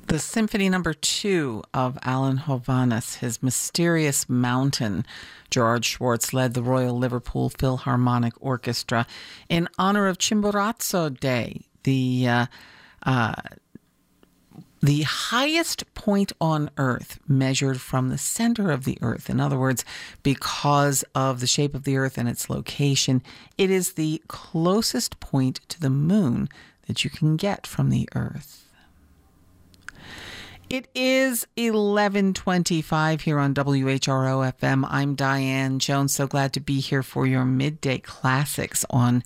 The Symphony Number 2 of Alan Hovhaness, his Mysterious Mountain. George Schwartz led the Royal Liverpool Philharmonic Orchestra in honor of Chimborazo Day, the highest point on Earth measured from the center of the Earth. In other words, because of the shape of the Earth and its location, it is the closest point to the moon that you can get from the Earth. It is 11:25 here on WHRO FM. I'm Diane Jones. So glad to be here for your midday classics on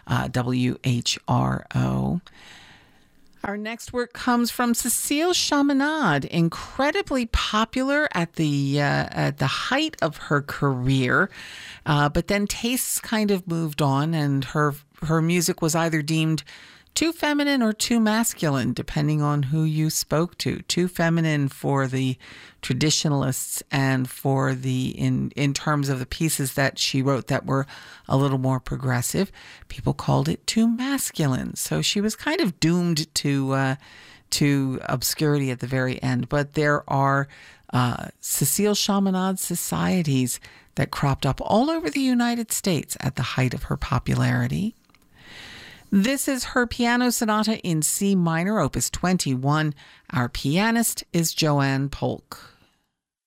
WHRO. Our next work comes from Cécile Chaminade, incredibly popular at the height of her career, but then tastes kind of moved on, and her music was either deemed too feminine or too masculine, depending on who you spoke to. Too feminine for the traditionalists and for the in terms of the pieces that she wrote that were a little more progressive. People called it too masculine. So she was kind of doomed to obscurity at the very end. But there are Cécile Chaminade societies that cropped up all over the United States at the height of her popularity. This is her piano sonata in C minor, opus 21. Our pianist is Joanne Polk.